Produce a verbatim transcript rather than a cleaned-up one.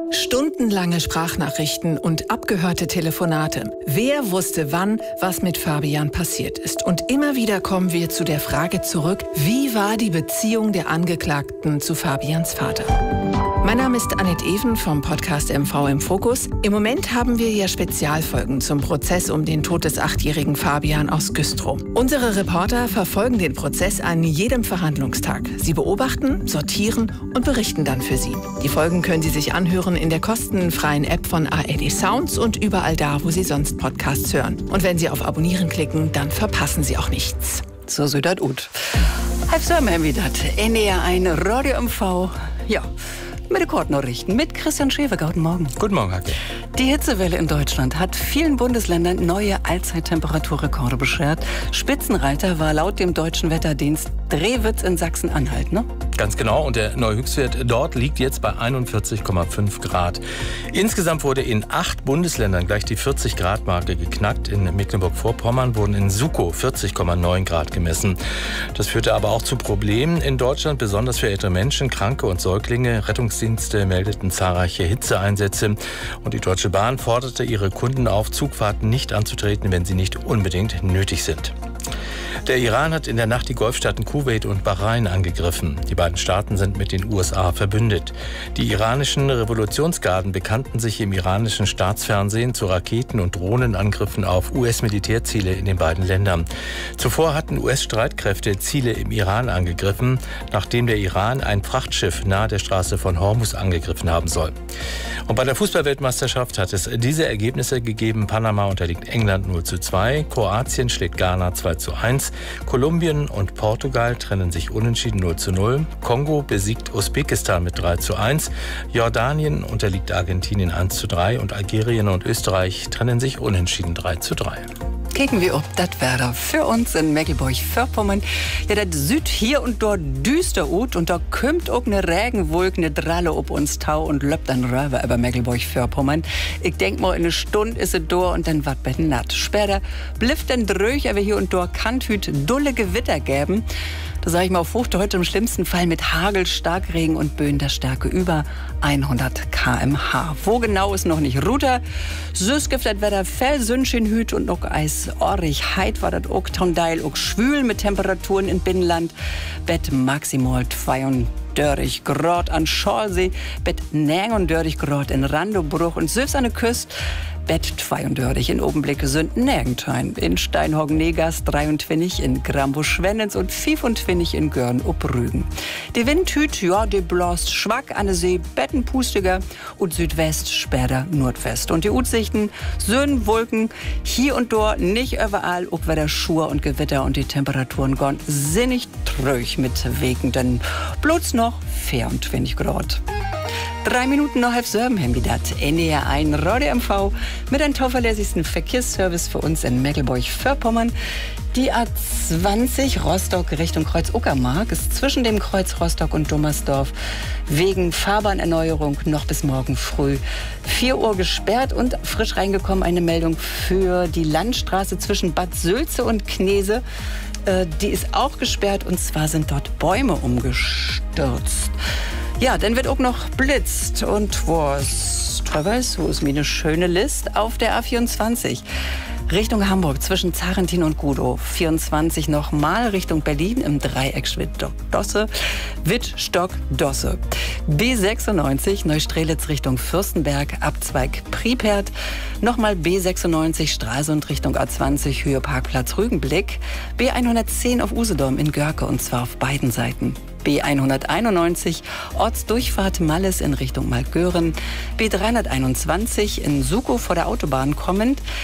Stundenlange Sprachnachrichten und abgehörte Telefonate. Wer wusste wann, was mit Fabian passiert ist? Und immer wieder kommen wir zu der Frage zurück, wie war die Beziehung der Angeklagten zu Fabians Vater? Mein Name ist Annette Even vom Podcast M V im Fokus. Im Moment haben wir ja Spezialfolgen zum Prozess um den Tod des achtjährigen Fabian aus Güstrow. Unsere Reporter verfolgen den Prozess an jedem Verhandlungstag. Sie beobachten, sortieren und berichten dann für Sie. Die Folgen können Sie sich anhören in der kostenfreien App von A R D Sounds und überall da, wo Sie sonst Podcasts hören. Und wenn Sie auf Abonnieren klicken, dann verpassen Sie auch nichts. So sieht das ut. Halb so haben wir das. N D R eins Radio M V. Ja. Mit den Kurznachrichten mit Christian Schäfer. Guten Morgen. Guten Morgen, Hacke. Die Hitzewelle in Deutschland hat vielen Bundesländern neue Allzeittemperaturrekorde beschert. Spitzenreiter war laut dem deutschen Wetterdienst Drehwitz in Sachsen-Anhalt, ne? Ganz genau. Und der neue Höchstwert dort liegt jetzt bei einundvierzig Komma fünf Grad. Insgesamt wurde in acht Bundesländern gleich die vierzig Grad Marke geknackt. In Mecklenburg-Vorpommern wurden in Sukow vierzig Komma neun Grad gemessen. Das führte aber auch zu Problemen in Deutschland, besonders für ältere Menschen, Kranke und Säuglinge. Rettungsdienste meldeten zahlreiche Hitzeeinsätze. Und die Deutsche Bahn forderte ihre Kunden auf, Zugfahrten nicht anzutreten, wenn sie nicht unbedingt nötig sind. Der Iran hat in der Nacht die Golfstaaten Kuwait und Bahrain angegriffen. Die beiden Staaten sind mit den U S A verbündet. Die iranischen Revolutionsgarden bekannten sich im iranischen Staatsfernsehen zu Raketen- und Drohnenangriffen auf U S-Militärziele in den beiden Ländern. Zuvor hatten U S-Streitkräfte Ziele im Iran angegriffen, nachdem der Iran ein Frachtschiff nahe der Straße von Hormuz angegriffen haben soll. Und bei der Fußballweltmeisterschaft hat es diese Ergebnisse gegeben. Panama unterliegt England null zu zwei, Kroatien schlägt Ghana zwei zu eins, Kolumbien und Portugal trennen sich unentschieden null zu null, Kongo besiegt Usbekistan mit drei zu eins, Jordanien unterliegt Argentinien eins zu drei und Algerien und Österreich trennen sich unentschieden drei zu drei. Kicken wir ob das wäre für uns in Mecklenburg-Vorpommern. Ja, das Süd hier und dort düster ut und da kommt auch eine Regenwolke, eine Dralle ob uns Tau und löppt dann rüber über Mecklenburg-Vorpommern. Ich denk mal, in einer Stunde ist es da und dann wird es natt. Später blifft dann dröch, aber hier und dort kann hüt dulle Gewitter geben. Da sage ich mal auf Hochdeutsch im schlimmsten Fall mit Hagel, Starkregen und Böen der Stärke über hundert Kilometer pro Stunde. Wo genau ist noch nicht Ruter. Süß gibt das Wetter fell, Sündchen hüt und noch Eis orrig. Heit war das auch Tondeil, auch schwül mit Temperaturen in Binnenland. Bett maximal zweiunddreißig Grad an Schorlsee, Bett neununddreißig Grad in Randobruch und süß an der Küste. Bett zweiunddreißig in Obenblicke sind Nergenthein, in Steinhorgen-Negas dreiundzwanzig, in Grambusch-Schwennens und fünfundzwanzig in Görn-Obrügen. Die Windhüt, ja, die bläst schwack an der See, bettenpustiger und Südwest, später Nordwest. Und die Utsichten, Söhn, Wolken, hier und dort, nicht überall, ob wieder Schur und Gewitter und die Temperaturen gone sinnig tröch mit wegenden, bloß noch vierundzwanzig Grad. Drei Minuten nach halb sieben haben wir das. N D R eins Radio M V mit einem zuverlässigsten Verkehrsservice für uns in Mecklenburg-Vorpommern. Die A zwanzig Rostock Richtung Kreuz-Uckermark ist zwischen dem Kreuz Rostock und Dummersdorf wegen Fahrbahnerneuerung noch bis morgen früh vier Uhr gesperrt und frisch reingekommen eine Meldung für die Landstraße zwischen Bad Sülze und Knese. Äh, die ist auch gesperrt und zwar sind dort Bäume umgestürzt. Ja, dann wird auch noch blitzt und was Travis, wo ist mir eine schöne List auf der A vierundzwanzig. Richtung Hamburg zwischen Zarentin und Gudow. vierundzwanzig nochmal Richtung Berlin im Dreieck Schwitt-Dosse, Wittstock-Dosse. B sechsundneunzig Neustrelitz Richtung Fürstenberg, Abzweig Pripert. Nochmal B sechsundneunzig Stralsund Richtung A zwanzig, Höhe Parkplatz Rügenblick. B hundertzehn auf Usedom in Görke und zwar auf beiden Seiten. B hunderteinundneunzig Ortsdurchfahrt Malles in Richtung Malgören. B dreihunderteinundzwanzig in Sukow vor der Autobahn kommend.